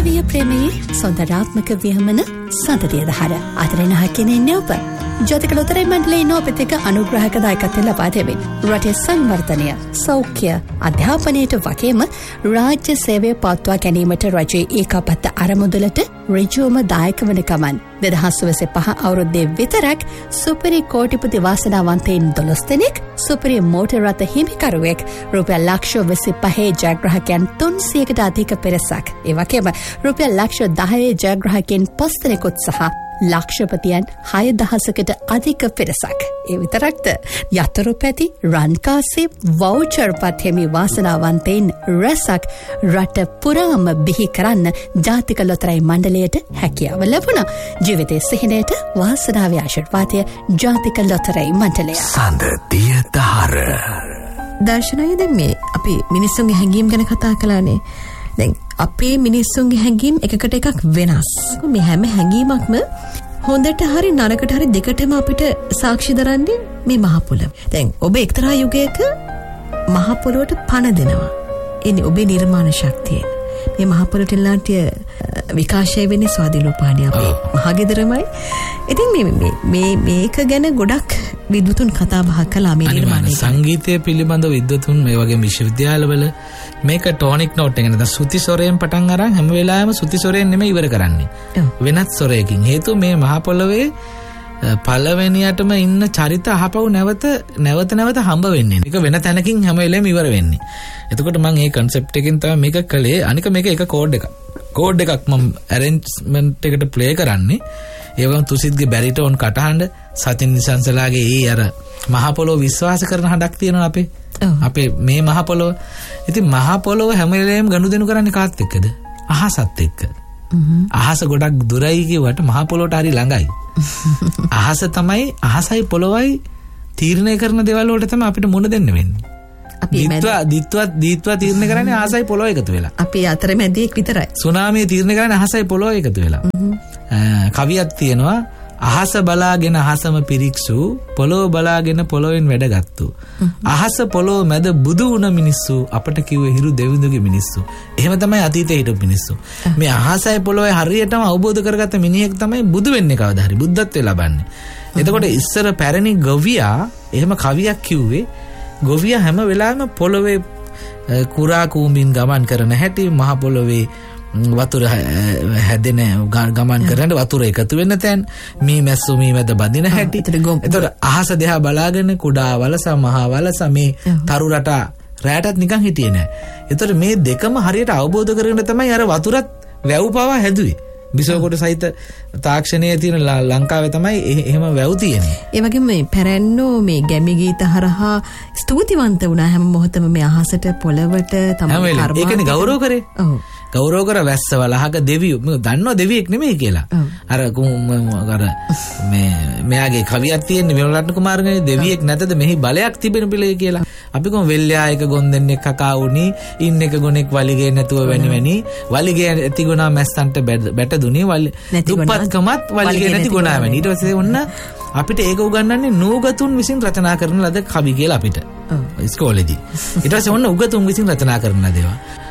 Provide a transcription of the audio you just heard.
ಮಾನವೀಯ ಪ್ರೇಮೆಯೇ ಸೌಂದರ್ಯಾತ್ಮಕ ವಿಹಮನ ಸಂತತಿಯದ ಹಾರ ಆದರಣ ಹಾಕಿನೇ ನೊಬ್ಬ ಜೊತೆಗೆ ಲೋತರೆ ಮಂಡಳಿ ನೋಪತಿಕ ಅನುಗ್ರಹಕದಾಯಕತೆ ಲಭಾದೇವೆ ರಟೆ ಸಂವರ್ಧನೆಯ ಸೌಖ್ಯ ಅಧ್ಯಾಪನೆයට වගේම රාජ්‍ය සේවය පවත්වා ගැනීමට රජයේ ඒකාබද්ධ අරමුදලට ඍජුවම දායක වන ගමන් 2025 අවුරුද්දේ විතරක් සුපිරි කෝටිපති වාසනාවන්තයින් 12 දෙනෙක් සුපිරි මෝටර් රථ හිමිකරුවෙක් රුපියල් ලක්ෂ 25 ජයග්‍රාහකයන් 300කට අධික පිරිසක් ඒ වගේම රුපියල් ලක්ෂ 10 ජයග්‍රාහකයන් 5 දෙනෙකුත් සහ ලක්ෂපතියන් 6000කට අධික පිරිසක් ඒ විතරක්ද යතුරු පැති රන්කාසි වවුචර් පත් හිමි වාසනාවන්තයින් රැසක් රට පුරාම බිහි කරන්න ජාතික ලොතරැයි මණ්ඩලයට හැකියාව ලැබුණා ජීවිතයේ සිහිනයට වාසනාවේ ආශිර්වාදය ජාතික ලොතරැයි මණ්ඩලය සඳතිය දහර දර්ශනය දැන් මේ අපි මිනිස්සුන්ගේ හැඟීම් ගැන කතා කළානේ දැන් අපේ මිනිස්සුන්ගේ හැඟීම් එකකට එකක් වෙනස්. මේ හැම හැඟීමක්ම හොඳට හරි නරකට හරි දෙකටම අපිට සාක්ෂි දරන්නේ මේ මහ පොළොව. දැන් ඔබ එක්තරා යුගයක මහ පොළොවට පණ දෙනවා. එන්නේ ඔබේ නිර්මාණ ශක්තිය. මේ මහ පොළොවට විකාශය වෙන්නේ ස්වාධීනෝපාණිය අපේ මහගෙදරමයි. ඉතින් මේක ගැන ගොඩක් විද්වතුන් කතා බහ කළා මේ නිර්මාණය. සංගීතය පිළිබඳ විද්වතුන් මේ වගේ විශ්වවිද්‍යාලවල මේක ටෝනික් නෝට් එක නේද සුති ස්වරයෙන් පටන් අරන් හැම වෙලාවෙම සුති ස්වරයෙන් නෙමෙයි ඉවර කරන්නේ. වෙනත් ස්වරයකින්. හේතුව මේ මහ පොළොවේ පළවෙනියටම ඉන්න චරිත අහපව් නැවත හම්බ වෙන්නේ. ඒක වෙන තැනකින් හැම වෙලේම ඉවර වෙන්නේ. එතකොට මම මේ concept එකෙන් තමයි මේක කළේ. අනික මේක එක කෝඩ් එකක්. කෝඩ් එකක් මම arrangement එකට play කරන්නේ. ඒ වගේම තුසිත්ගේ බැරිටෝන් කටහඬ සතින් නිසංසලාගේ ඒ අර මහ පොළොව විශ්වාස කරන හඬක් තියෙනවා අපේ මේ මහ පොළොව. ඉතින් මහ පොළොව හැම වෙලේම ගනුදෙනු කරන්නේ කාත් එක්කද? අහසත් එක්ක. අහස ගොඩක් දුරයි කියවට මහ පොළොවට හරි ළඟයි. අහස තමයි අහසයි පොළොවයි තීරණය කරන දේවල් වලට තමයි අපිට මුණ දෙන්න වෙන්නේ. අපි දීත්වා තීරණය කරන්නේ අහසයි පොළොව එකතු වෙලා. අපි අතරමැදියෙක් විතරයි. සුනාමිය තීරණය කරන්නේ අහසයි පොළොව එකතු වෙලා. කවියක් තියෙනවා අහස බලාගෙන අහසම පිරික්සු පොළොව බලාගෙන පොළොවෙන් වැඩගත්තු. අහස පොළොව මැද බුදු වුණ මිනිස්සු අපට කිව්වේ හිරු දෙවිඳුගේ මිනිස්සු. එහෙම තමයි අතීතයේ හිටපු මිනිස්සු. මේ අහසයි පොළොවේ හරියටම අවබෝධ කරගත්ත මිනිහෙක් තමයි බුදු වෙන්නේ කවදා හරි බුද්ධත්වයේ ලබන්නේ. එතකොට ඉස්සර පැරණි ගොවියා එහෙම කවියක් කිව්වේ ගොවියා හැම වෙලාවෙම පොළොවේ කුරා කූඹින් ගමන් කරන හැටි මහ පොළොවේ වතුර හැදෙන ගමන් කරන වතුර එකතු වෙන තැන් මේ මැස්සු මේ මැද බඳින හැටි. එතකොට අහස දිහා බලාගෙන කුඩා වලස මහා වලස මේ තරු රට රැටත් නිකන් හිටියේ නෑ. එතකොට මේ දෙකම හරියට අවබෝධ කරගෙන තමයි අර වතුරත් වැව් පවා හැදුවේ. බිසෝකොට සහිත තාක්ෂණයේ තියෙන ලංකාවේ තමයි එහෙම වැව් තියෙන්නේ. ඒ වගේම මේ පැරැන්නෝ මේ ගැමි ගීත හරහා ස්තුතිවන්ත වුණා හැම මොහොතම මේ අහසට පොළවට තමයි කර්ම. ඒකනේ ගෞරව කරේ. ඔව්. ගෞරව කර වැස්ස වලහක දෙවියෝ මම දන්නව දෙවියෙක් නෙමෙයි කියලා. අර මෙයාගේ කවියක් තියෙන්නේ මෙවලට්න කුමාරගේ දෙවියෙක් නැතද මෙහි බලයක් තිබෙන පිළේ කියලා. අපි කොහොම වෙල්යා එක ගොන් දෙන්නෙක් කකා වුණි ඉන්න එක ගොනෙක් වලිගේ නැතුව වැනි වලිගේ ඇති ගුණා මැස්සන්ට බැට දුනි දුප්පත්කමත් වලිගේ නැති ගුණා වැනි. ඊට පස්සේ ඔන්න අපිට ඒක උගන්වන්නේ නූගතුන් විසින් රචනා කරන ලද කවි කියලා අපිට ඉස්කෝලේදී. ඊට පස්සේ ඔන්න උගතුන් විසින් රචනා කරන දේවල්